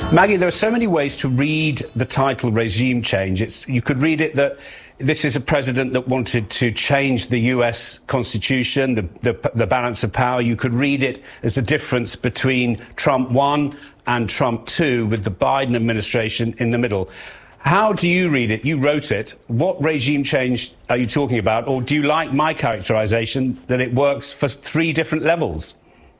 Maggie, there are so many ways to read the title regime change. You could read it that this is a president that wanted to change the US Constitution, the balance of power. You could read it as the difference between Trump 1 and Trump 2, with the Biden administration in the middle. How do you read it? You wrote it. What regime change are you talking about? Or do you like my characterization that it works for three different levels?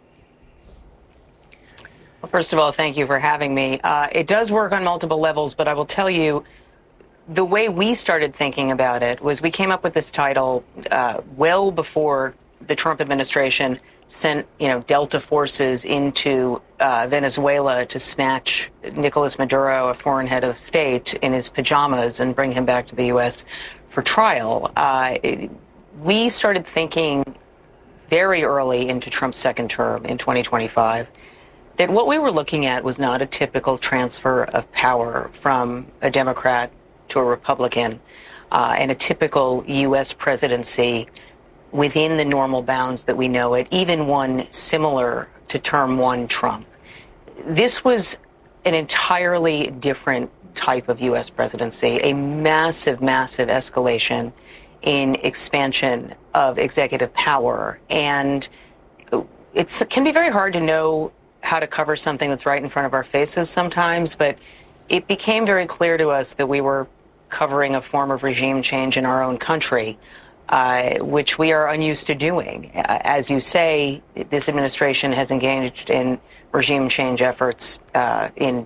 Well, first of all, thank you for having me. It does work on multiple levels, but I will tell you, the way we started thinking about it was we came up with this title well before the Trump administration sent, Delta forces into Venezuela to snatch Nicolas Maduro, a foreign head of state, in his pajamas and bring him back to the U.S. for trial. We started thinking very early into Trump's second term in 2025 that what we were looking at was not a typical transfer of power from a Democrat to a Republican and a typical U.S. presidency within the normal bounds that we know it, even one similar to term one Trump. This was an entirely different type of U.S. presidency, a massive, massive escalation in expansion of executive power. And it can be very hard to know how to cover something that's right in front of our faces sometimes, but it became very clear to us that we were covering a form of regime change in our own country, which we are unused to doing. As you say, this administration has engaged in regime change efforts in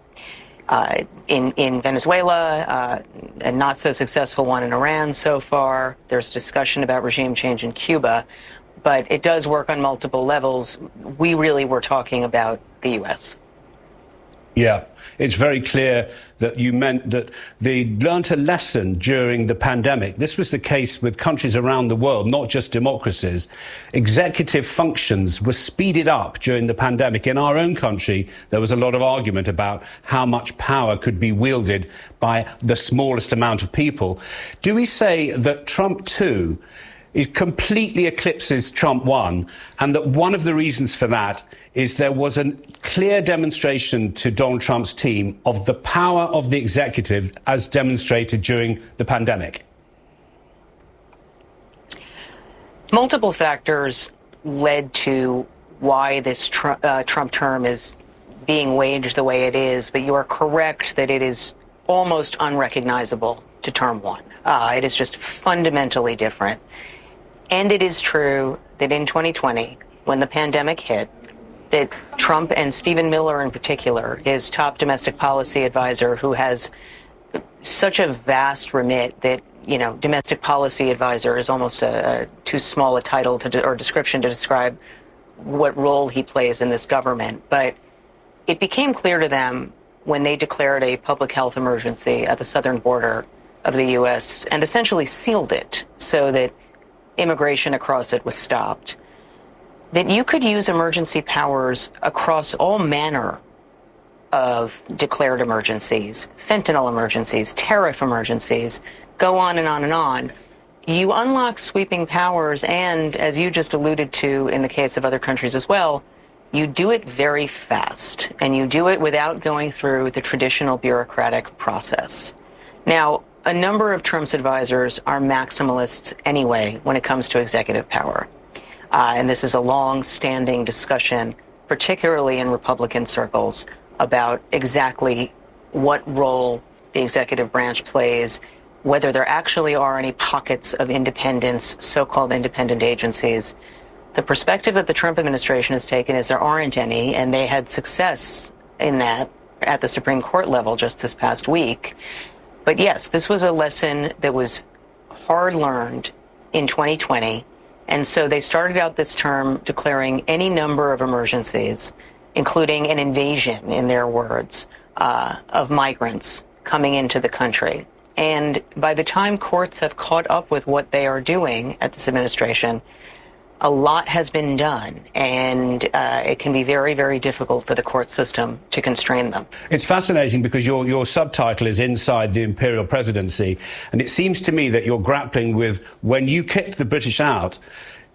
Venezuela, a not so successful one in Iran so far. There's discussion about regime change in Cuba, but it does work on multiple levels. We really were talking about the U.S. Yeah, it's very clear that you meant that they learnt a lesson during the pandemic. This was the case with countries around the world, not just democracies. Executive functions were speeded up during the pandemic. In our own country, there was a lot of argument about how much power could be wielded by the smallest amount of people. Do we say that Trump 2 it completely eclipses Trump 1, and that one of the reasons for that is there was a clear demonstration to Donald Trump's team of the power of the executive as demonstrated during the pandemic? Multiple factors led to why this Trump term is being waged the way it is, but you are correct that it is almost unrecognizable to term 1. It is just fundamentally different. And it is true that in 2020, when the pandemic hit, that Trump and Stephen Miller in particular, his top domestic policy advisor, who has such a vast remit that, domestic policy advisor is almost a too small a title or description to describe what role he plays in this government. But it became clear to them when they declared a public health emergency at the southern border of the U.S. and essentially sealed it so that immigration across it was stopped, that you could use emergency powers across all manner of declared emergencies, fentanyl emergencies, tariff emergencies, go on and on and on. You unlock sweeping powers, and as you just alluded to in the case of other countries as well, you do it very fast, and you do it without going through the traditional bureaucratic process. Now, a number of Trump's advisors are maximalists anyway when it comes to executive power. And this is a long-standing discussion, particularly in Republican circles, about exactly what role the executive branch plays, whether there actually are any pockets of independence, so-called independent agencies. The perspective that the Trump administration has taken is there aren't any, and they had success in that at the Supreme Court level just this past week. But yes, this was a lesson that was hard learned in 2020. And so they started out this term declaring any number of emergencies, including an invasion, in their words, of migrants coming into the country. And by the time courts have caught up with what they are doing at this administration, a lot has been done, and it can be very, very difficult for the court system to constrain them. It's fascinating because your subtitle is Inside the Imperial Presidency, and it seems to me that you're grappling with, when you kicked the British out,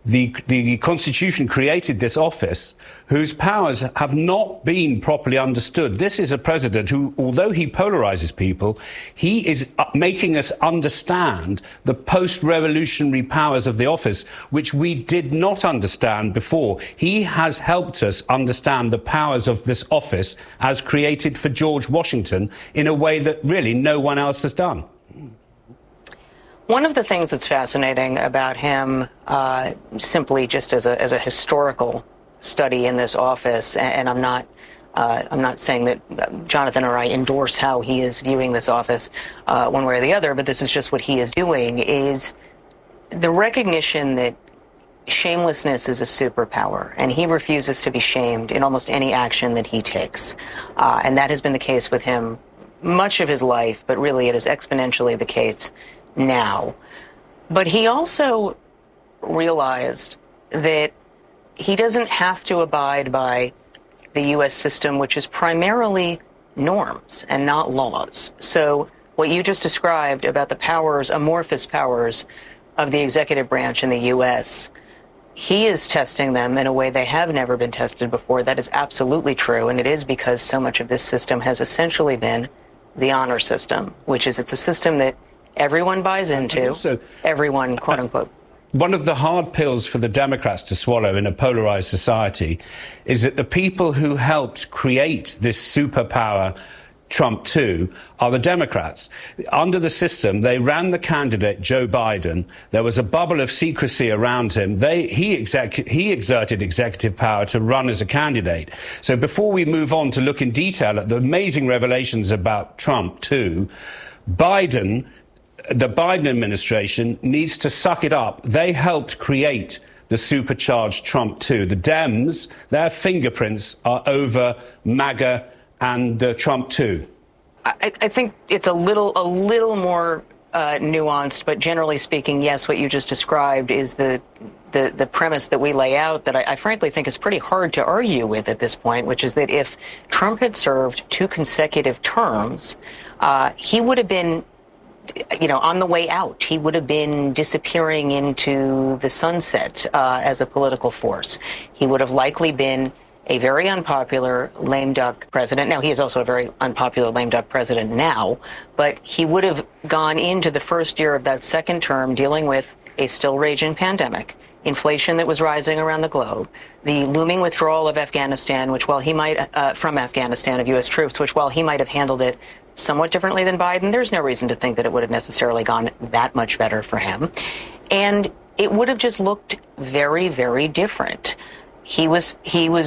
the Constitution created this office whose powers have not been properly understood. This is a president who, although he polarizes people, he is making us understand the post-revolutionary powers of the office, which we did not understand before. He has helped us understand the powers of this office as created for George Washington in a way that really no one else has done. One of the things that's fascinating about him, simply just as a historical study in this office, and I'm not saying that Jonathan or I endorse how he is viewing this office one way or the other, but this is just what he is doing, is the recognition that shamelessness is a superpower, and he refuses to be shamed in almost any action that he takes. And that has been the case with him much of his life, but really it is exponentially the case now. But he also realized that he doesn't have to abide by the U.S. system, which is primarily norms and not laws. So what you just described about the powers, amorphous powers of the executive branch in the U.S., he is testing them in a way they have never been tested before. That is absolutely true, and it is because so much of this system has essentially been the honor system, which is it's a system that everyone buys into, also, everyone, quote unquote. One of the hard pills for the Democrats to swallow in a polarized society is that the people who helped create this superpower, Trump 2, are the Democrats. Under the system, they ran the candidate, Joe Biden. There was a bubble of secrecy around him. He exerted executive power to run as a candidate. So before we move on to look in detail at the amazing revelations about Trump 2, the Biden administration needs to suck it up. They helped create the supercharged Trump 2. The Dems, their fingerprints are over MAGA and Trump 2. I think it's a little more nuanced, but generally speaking, yes, what you just described is the premise that we lay out that I frankly think is pretty hard to argue with at this point, which is that if Trump had served 2 consecutive terms, he would have been, on the way out. He would have been disappearing into the sunset as a political force. He would have likely been a very unpopular lame duck president. Now, he is also a very unpopular lame duck president now, but he would have gone into the first year of that second term dealing with a still raging pandemic, inflation that was rising around the globe, the looming withdrawal of Afghanistan, which while he might, from Afghanistan, of U.S. troops, which while he might have handled it somewhat differently than Biden, there's no reason to think that it would have necessarily gone that much better for him. And it would have just looked very, very different. He lost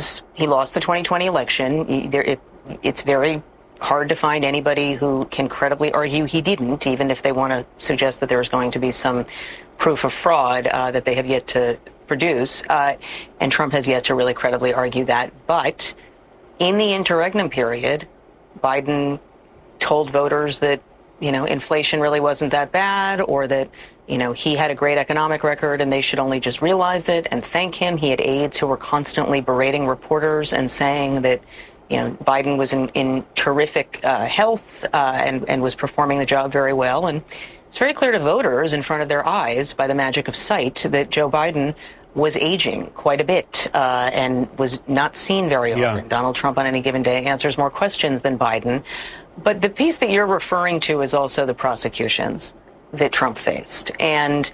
the 2020 election. It's very hard to find anybody who can credibly argue he didn't, even if they want to suggest that there's going to be some proof of fraud that they have yet to produce. And Trump has yet to really credibly argue that. But in the interregnum period, Biden told voters that, inflation really wasn't that bad, or that, he had a great economic record and they should only just realize it and thank him. He had aides who were constantly berating reporters and saying that, Biden was in terrific health and was performing the job very well. And it's very clear to voters in front of their eyes by the magic of sight that Joe Biden was aging quite a bit and was not seen very often. Yeah. Donald Trump on any given day answers more questions than Biden. But the piece that you're referring to is also the prosecutions that Trump faced. And,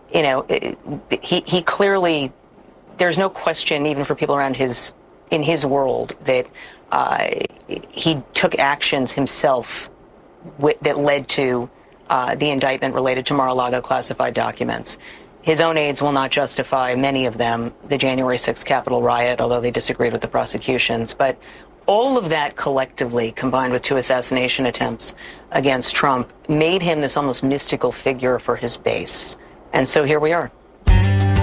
he clearly, there's no question, even for people around in his world, that he took actions himself that led to the indictment related to Mar-a-Lago classified documents. His own aides will not justify, many of them, the January 6th Capitol riot, although they disagreed with the prosecutions. But all of that collectively, combined with 2 assassination attempts against Trump, made him this almost mystical figure for his base. And so here we are.